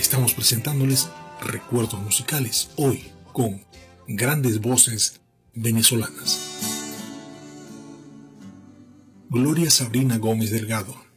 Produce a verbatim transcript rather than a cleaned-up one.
Estamos presentándoles recuerdos musicales, hoy con grandes voces venezolanas. Gloria Sabrina Gómez Delgado,